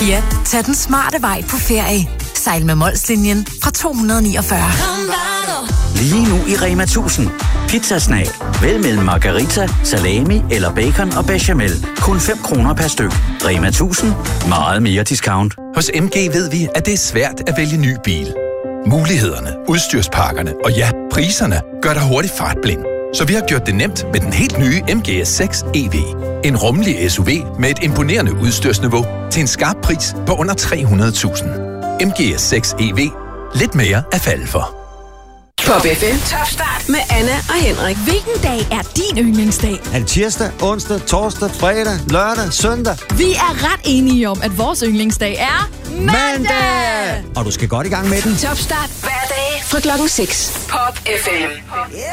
Ja, tag den smarte vej på ferie. Sejl med Molslinjen fra 249. Lige nu i Rema 1000. Pizzasnab. Vælg mellem margarita, salami eller bacon og bechamel. Kun 5 kroner per styk. Rema 1000. Meget mere discount. Hos MG ved vi, at det er svært at vælge ny bil. Mulighederne, udstyrspakkerne og ja, priserne gør dig hurtigt fartblind. Så vi har gjort det nemt med den helt nye MG6 EV. En rummelig SUV med et imponerende udstyrsniveau til en skarp pris på under 300.000. MG6 EV. Lidt mere at falde for. Pop FM. Top start med Anna og Henrik. Hvilken dag er din yndlingsdag? Er det tirsdag, onsdag, torsdag, fredag, lørdag, søndag? Vi er ret enige om, at vores yndlingsdag er mandag! Og du skal godt i gang med den. Top start hver dag fra klokken 6. Pop FM.